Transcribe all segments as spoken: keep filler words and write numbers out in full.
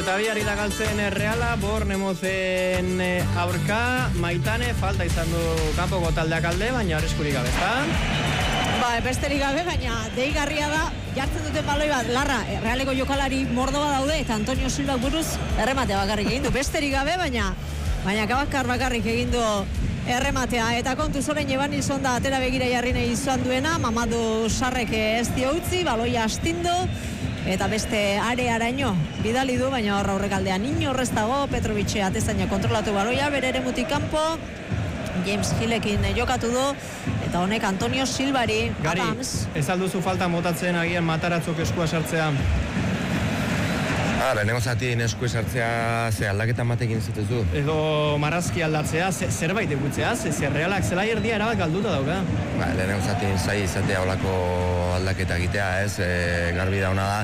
eta bi ari da galtzen Reala, Bournemouthen aurka, Maitane, falta izan du kanpoko taldeak alde, baina arriskurik gabe, ezta? Ba, besterik gabe, baina deigarria da, jartzen duten baloi bat, Larra, Realeko jokalari mordoa daude, eta Antonio Silva buruz errematea bakarrik egin du. Besterik gabe, baina baina kabakar bakarrik egin du errematea. Eta kontu zoren Evanilson da atera begira jarri nahi izan duena, Mamadu Sarrek ez dio utzi, baloia astindu, eta beste arearaino bidali du, baina horra horrekaldean inorrez dago, Petrovic atezaina kontrolatu baloia, bere eremutik kanpo, James Hillekin jokatu du, eta honek Antonio Silvari. Gari, Adams. ez alduzu falta motatzen agian Mataratzok eskua sartzea? Ah, lehenengo zatin eskua sartzea, ze aldaketa matekin zitezu? Edo marrazki aldatzea, ze, zerbait egutzea, ze, ze Realak zela erdia erabat galduta dauka. Ba, lehenengo zatin zai izatea olako aldaketa egitea, ez? E, garbi dauna da,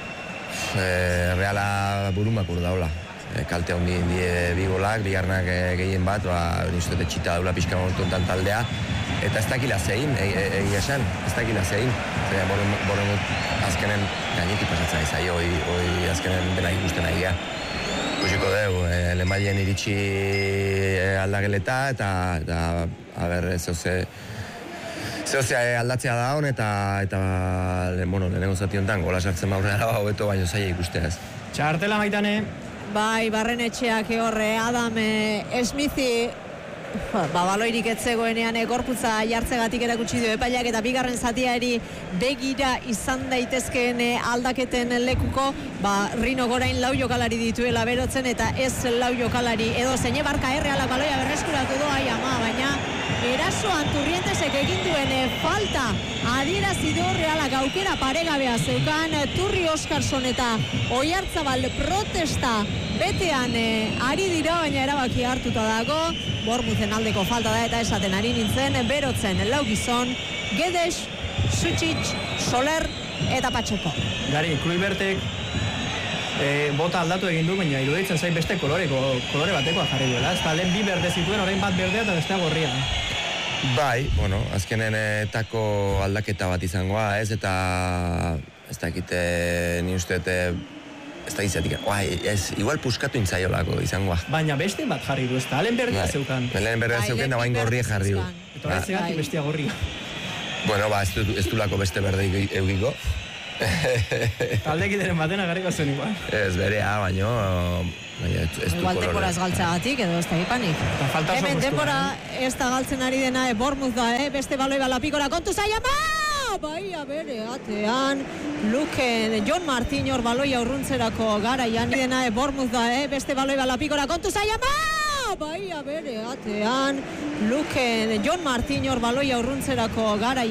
e, Reala burumakur daula. E, kalte handi die bi golak, bigarnak e, gehien bat, ba, nizte txita daula pixka momentu enten taldea, eta ez dakila zein, egia e, e, esan, ez dakila zein. Zer, boren azkenen gainetik pasatzen izai, hoi, hoi azkenen dena ikusten agia. Kusiko dugu, e, lehenbailen iritsi e, aldageleta, eta, eta, a ber, zehose, zehose aldatzea da hon, eta, eta, bueno, lehenengo zati honetan, gola sartzen maurreara hobeto, baino zaila ikustea ez. Txartela Maitane. Bai, Barrenetxeak horre, Adam e, Smithi, ba, baloirik etzegoenean e, gorputza jartzegatik erakutsi du epaileak, eta bigarren zatiari begira izan daitezkeen e, aldaketen lekuko, ba, Rino Gorain lau jokalari dituela berotzen, eta ez lau jokalari edo zeine barka errealak baloia berreskuratu du, ai ama, baina erasoan Turrientesek egin duen e, falta adierazi du Realak aukera paregabea zeukan, Turri Oskarson eta Oiartzabal protesta betean e, ari dira, baina erabaki hartuta dago. Bournemouthen aldeko falta da, eta esaten ari nintzen, berotzen lau gizon, Gedes, Sucic, Soler eta Pacheco. Gari, Kluibertek e, bota aldatu egin du, baina iruditzen zain beste koloreko, kolore batekoa jarri duela. Ez da, lehen bi berde zituen, orain bat berdea eta bestea gorria. Bai, bueno, azkenen etako aldaketa bat izangoa, ez, eta ez dakite ni uste ez da izatik, ez, igual puskatu intzaiolako izangoa. Baina beste bat jarri du, ez da, lehen berdea bai, zeukan. Lehen berdea zeuken, da bain gorria jarri du. Eta orain zegatik bestia gorria. Bueno, ba, ez du, ez du lako beste berde eugiko. Taldekideren batena garriko zen igual. Ez berea, baino, baina ez, ez du igual kolore. denbora ez galtzeagatik, edo ez da ipanik. Hemen denbora ez da galtzen ari dena, e, Bournemouth da, eh? Beste baloi bala pikora, kontu zaila, ba! Bai, bere, atean, Luken, John Martin hor baloia urruntzerako garaian dena, e, Bournemouth da, eh? Beste baloi bala pikora, kontu zaila, ba! Bai, bere, atean, Luken, John Martin hor baloia urruntzerako garaian.